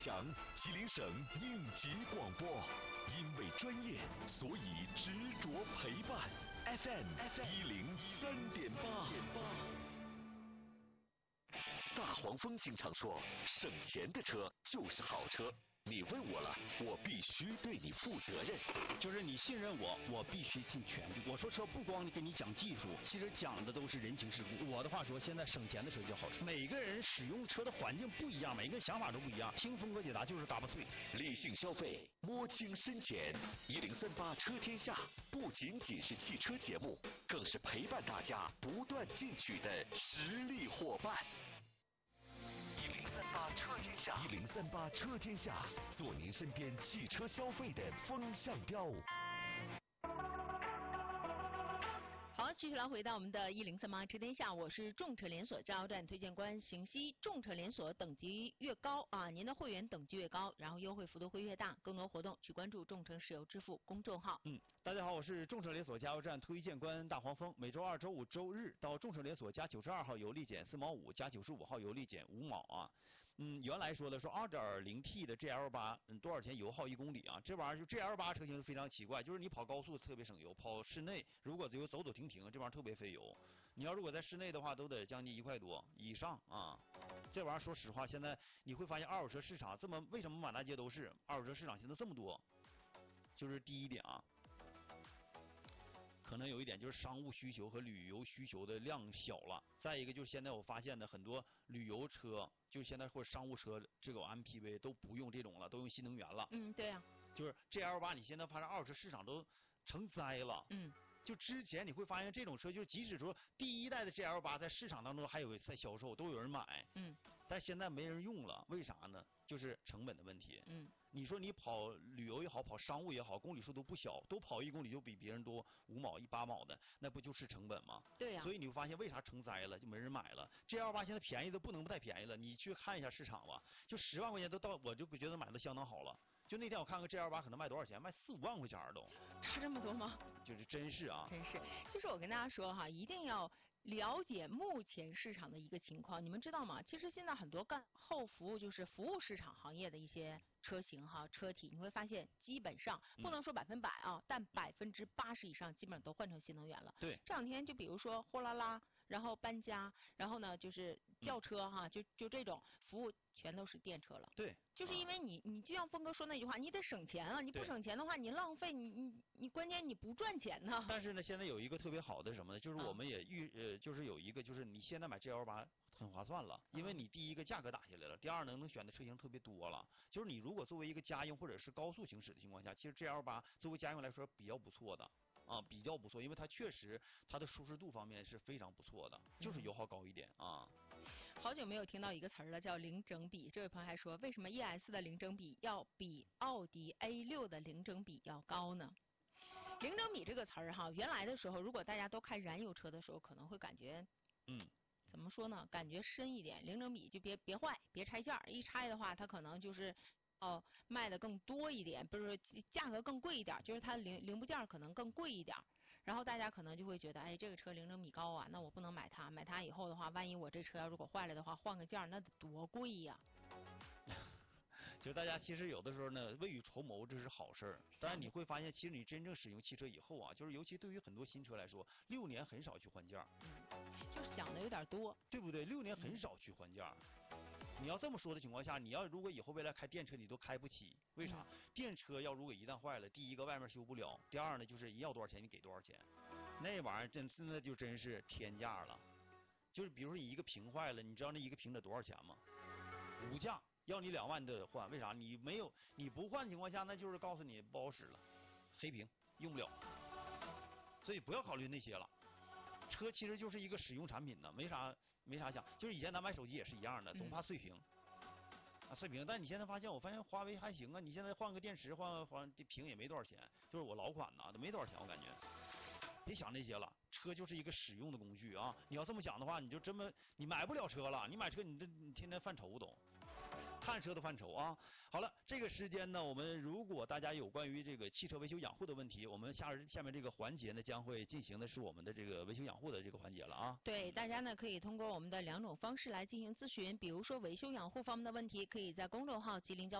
讲吉林省应急广播，因为专业，所以执着陪伴。FM 103.8。大黄蜂经常说，省钱的车就是好车。你问我了，我必须对你负责任。 就是你信任我，我必须尽全力。我说车不光给你讲技术，其实讲的都是人情世故。我的话说，现在省钱的车就好车。每个人使用车的环境不一样，每个人想法都不一样。听峰哥解答就是嘎巴脆， 理性消费，摸清深浅。1038车天下不仅仅是汽车节目，更是陪伴大家不断进取的实力伙伴。1038车天下，1038车天下，做您身边汽车消费的风向标。 好，继续来回到我们的1038车天下，我是众车连锁加油站推荐官邢西。众车连锁等级越高啊，您的会员等级越高，然后优惠幅度会越大。更多活动去关注众诚石油支付公众号。 大家好，我是众车连锁加油站推荐官大黄蜂。每周二、周五、周日到众车连锁加92号油利减4毛5，加95号油利减5毛啊。原来说的说 2.0T 的 GL8，多少钱油耗1公里啊？这玩意儿就 GL8 车型非常奇怪，就是你跑高速特别省油，跑室内如果只有走走停停，这玩意儿特别费油。你要如果在室内的话，都得将近1块多以上啊。这玩意儿说实话，现在你会发现二手车市场这么，为什么满大街都是二手车市场现在这么多？就是第一点啊。可能有一点就是商务需求和旅游需求的量小了，再一个就是现在我发现的很多旅游车，就现在或者商务车这个 MPV 都不用这种了，都用新能源了。 对呀。 就是 GL8，你现在发现二手车市场都成灾了。就之前你会发现这种车，就即使说第一代的 GL8 在市场当中还有在销售，都有人买。但现在没人用了，为啥呢？就是成本的问题。你说你跑旅游也好，跑商务也好，公里数都不小，都跑1公里就比别人多5毛、8毛的，那不就是成本吗？ 对呀。 所以你会发现为啥成灾了，就没人买了。GL8 现在便宜的不能太便宜了，你去看一下市场吧，就10万块钱都到，我就觉得买的相当好了。就那天我看个 GL8 可能卖多少钱？卖4、5万块钱都。 差这么多吗？ 就是真是啊。 真是，就是我跟大家说哈，一定要了解目前市场的一个情况。你们知道吗？其实现在很多干后服务，就是服务市场行业的一些车型哈、车体，你会发现基本上不能说100%啊，但80%以上基本上都换成新能源了。 对。 这两天就比如说货拉拉，然后搬家，然后呢就是轿车哈，就这种服务全都是电车了。 对。 就是因为你就像峰哥说那句话，你得省钱啊！你不省钱的话，你浪费，你关键你不赚钱呢。 但是呢，现在有一个特别好的什么呢？就是我们也就是有一个，就是你现在买 GL8 很划算了，因为你第一个价格打下来了，第二呢能选的车型特别多了。就是你如果作为一个家用或者是高速行驶的情况下，其实 GL8 作为家用来说比较不错的。比较不错，因为它确实它的舒适度方面是非常不错的，就是油耗高一点啊。 好久没有听到一个词儿了，叫零整比。这位朋友还说，为什么 ES 的零整比要比奥迪 A6 的零整比要高呢？零整比这个词儿哈，原来的时候，如果大家都开燃油车的时候，可能会感觉怎么说呢？感觉深一点。零整比就别坏，别拆件儿，一拆的话，它可能就是卖的更多一点，不是说价格更贵一点，就是它零部件可能更贵一点，然后大家可能就会觉得，哎，这个车零整比高啊，那我不能买它，买它以后的话，万一我这车要如果坏了的话，换个件那得多贵呀。 就大家其实有的时候呢，未雨绸缪这是好事儿，但是你会发现，其实你真正使用汽车以后啊，就是尤其对于很多新车来说，6年很少去换件。 就是想的有点多， 对不对？6年很少去换件。你要这么说的情况下，你要如果以后未来开电车，你都开不起，为啥？电车要如果一旦坏了，第一个外面修不了，第二呢就是人要多少钱你给多少钱，那玩意儿那就真是天价了。就是比如说你一个屏坏了，你知道那一个屏得多少钱吗？无价，要你2万都得换，为啥？你不换的情况下，那就是告诉你不好使了，黑屏用不了，所以不要考虑那些了。车其实就是一个使用产品呢，没啥想，就是以前咱买手机也是一样的，总怕碎屏碎屏。但你现在我发现华为还行啊，你现在换个电池换屏也没多少钱，就是我老款呐都没多少钱，我感觉。别想那些了，车就是一个使用的工具啊！你要这么想的话，你买不了车了，你买车你天天犯愁都。 看车的范畴啊。好了，这个时间呢，我们如果大家有关于这个汽车维修养护的问题，我们下面这个环节呢，将会进行的是我们的这个维修养护的这个环节了啊。 对，大家呢可以通过我们的2种方式来进行咨询，比如说维修养护方面的问题，可以在公众号吉林交